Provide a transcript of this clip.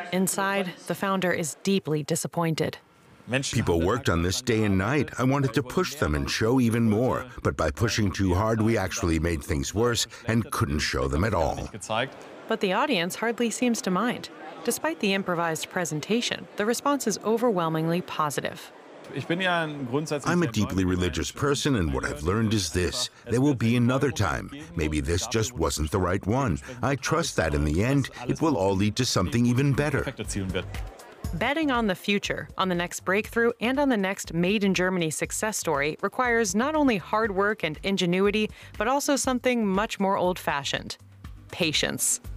Inside, the founder is deeply disappointed. People worked on this day and night. I wanted to push them and show even more. But by pushing too hard, we actually made things worse and couldn't show them at all. But the audience hardly seems to mind. Despite the improvised presentation, the response is overwhelmingly positive. I'm a deeply religious person, and what I've learned is this. There will be another time. Maybe this just wasn't the right one. I trust that in the end, it will all lead to something even better. Betting on the future, on the next breakthrough, and on the next Made in Germany success story requires not only hard work and ingenuity, but also something much more old-fashioned: patience.